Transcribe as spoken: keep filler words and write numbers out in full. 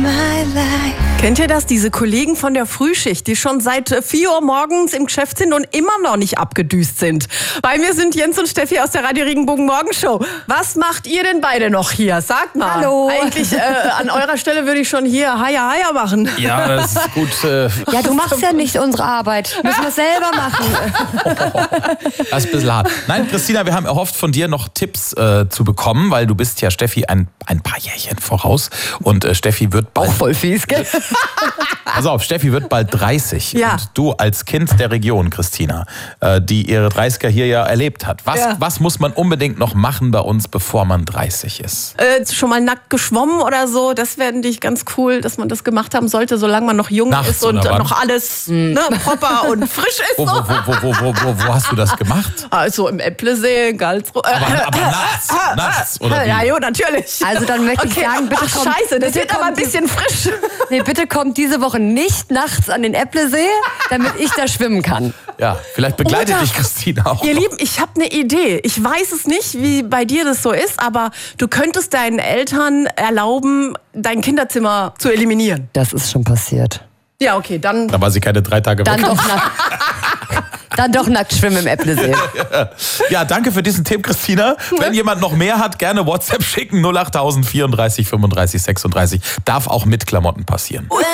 my life. Kennt ihr das? Diese Kollegen von der Frühschicht, die schon seit vier Uhr morgens im Geschäft sind und immer noch nicht abgedüst sind. Bei mir sind Jens und Steffi aus der Radio Regenbogen Morgenshow. Was macht ihr denn beide noch hier? Sagt mal. Hallo. Eigentlich äh, an eurer Stelle würde ich schon hier Haja Haja machen. Ja, das ist gut. Äh, Ja, du machst ja nicht unsere Arbeit. Müssen wir selber machen. das ist ein bisschen hart. Nein, Christina, wir haben erhofft, von dir noch Tipps äh, zu bekommen, weil du bist ja Steffi ein, ein paar Jährchen voraus. Und äh, Steffi wird bald... Auch voll fies, gell? Pass auf, Steffi wird bald dreißig. Ja. Und du als Kind der Region, Christina, äh, die ihre dreißiger hier ja erlebt hat. Was, Ja. was muss man unbedingt noch machen bei uns, bevor man dreißig ist? Äh, schon mal nackt geschwommen oder so, das fände ich ganz cool, dass man das gemacht haben sollte, solange man noch jung Nachts ist und oder wann? noch alles ne, proper und frisch ist. Wo, wo, wo, wo, wo, wo, wo, wo hast du das gemacht? Also im Äpplesee, in Galsruhe. Aber, aber nachts, nachts, oder wie? Ja, jo, natürlich. Also dann möchte Okay. ich sagen, bitte Ach, kommt, scheiße, das bitte wird aber ein kommt die- bisschen frisch. Nee, bitte kommt diese Woche nicht nachts an den Äpplesee, damit ich da schwimmen kann. Ja, vielleicht begleitet Oder- dich Christina auch. Ihr noch. Lieben, ich habe eine Idee. Ich weiß es nicht, wie bei dir das so ist, aber du könntest deinen Eltern erlauben, dein Kinderzimmer zu eliminieren. Das ist schon passiert. Ja, okay, dann... Da war sie keine drei Tage Dann weg. doch nackt, dann doch nackt schwimmen im Äpplesee. Ja, danke für diesen Tipp, Christina. Wenn jemand noch mehr hat, gerne WhatsApp schicken. null acht tausend vierunddreißig fünfunddreißig sechsunddreißig. Darf auch mit Klamotten passieren.